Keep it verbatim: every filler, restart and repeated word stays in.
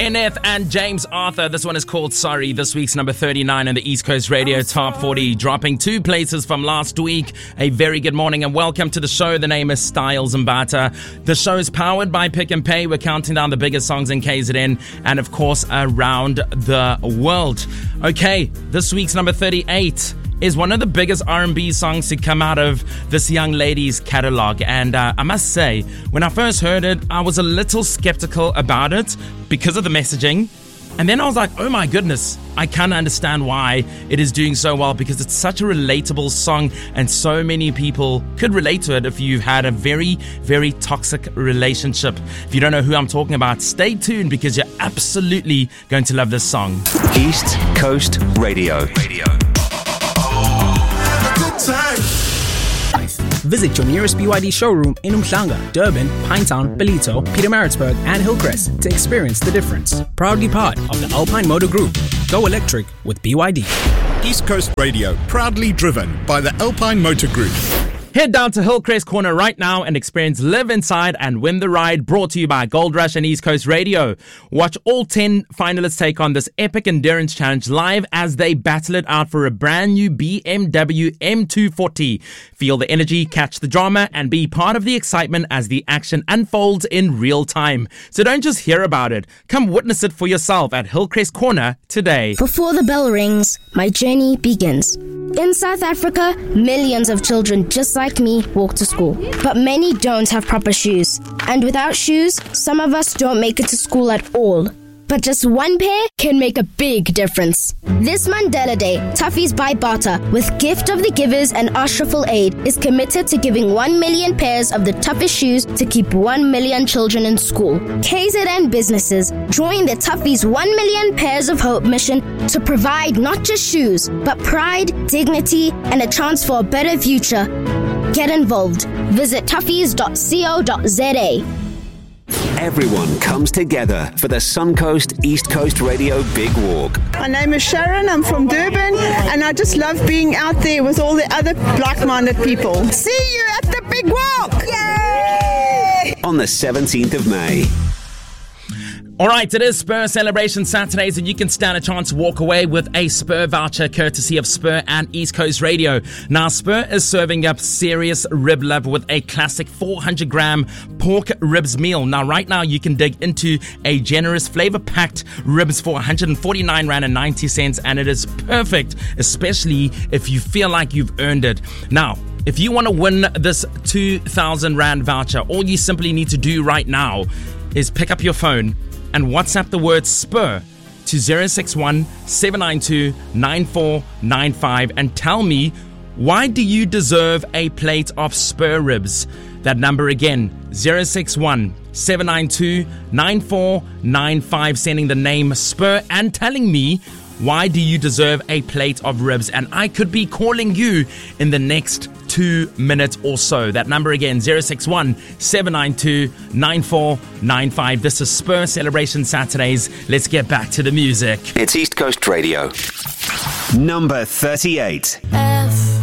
Kenneth and James Arthur. This one is called Sorry. This week's number thirty-nine in the East Coast Radio Top forty, dropping two places from last week. A very good morning and welcome to the show. The name is Styles Mbata. The show is powered by Pick and Pay. We're counting down the biggest songs in K Z N and, of course, around the world. Okay, this week's number thirty-eight is one of the biggest R and B songs to come out of this young lady's catalog. And uh, I must say, when I first heard it, I was a little skeptical about it because of the messaging. And then I was like, oh my goodness, I kind of understand why it is doing so well, because it's such a relatable song and so many people could relate to it if you've had a very, very toxic relationship. If you don't know who I'm talking about, stay tuned because you're absolutely going to love this song. East Coast Radio. Radio. Visit your nearest B Y D showroom in Umhlanga, Durban, Pinetown, Ballito, Pietermaritzburg and Hillcrest to experience the difference. Proudly part of the Alpine Motor Group. Go electric with B Y D. East Coast Radio, proudly driven by the Alpine Motor Group. Head down to Hillcrest Corner right now and experience Live Inside and Win the Ride, brought to you by Gold Rush and East Coast Radio. Watch all ten finalists take on this epic endurance challenge live as they battle it out for a brand new B M W M two forty. Feel the energy, catch the drama, and be part of the excitement as the action unfolds in real time. So don't just hear about it. Come witness it for yourself at Hillcrest Corner today. Before the bell rings, my journey begins. In South Africa, millions of children just like me walk to school. But many don't have proper shoes. And without shoes, some of us don't make it to school at all. But just one pair can make a big difference. This Mandela Day, Toughies by Bata, with Gift of the Givers and Ashraful Aid, is committed to giving one million pairs of the toughest shoes to keep one million children in school. K Z N businesses join the Toughies one million Pairs of Hope mission to provide not just shoes, but pride, dignity, and a chance for a better future. Get involved. Visit toughies dot co dot za. Everyone comes together for the Suncoast East Coast Radio Big Walk. My name is Sharon, I'm from Durban, and I just love being out there with all the other like-minded people. See you at the Big Walk! Yay! On the seventeenth of May. All right, it is Spur Celebration Saturdays, and you can stand a chance to walk away with a Spur voucher courtesy of Spur and East Coast Radio. Now, Spur is serving up serious rib love with a classic four hundred gram pork ribs meal. Now, right now, you can dig into a generous flavor-packed ribs for one hundred forty-nine rand and ninety cents, and it is perfect, especially if you feel like you've earned it. Now, if you want to win this two thousand rand voucher, all you simply need to do right now is pick up your phone and WhatsApp the word Spur to zero six one, seven nine two, nine four nine five and tell me, why do you deserve a plate of Spur ribs? That number again, zero six one, seven nine two, nine four nine five, sending the name Spur and telling me, why do you deserve a plate of ribs? And I could be calling you in the next two minutes or so. That number again, zero six one, seven nine two, nine four nine five. This is Spur Celebration Saturdays. Let's get back to the music. It's East Coast Radio. Number thirty-eight.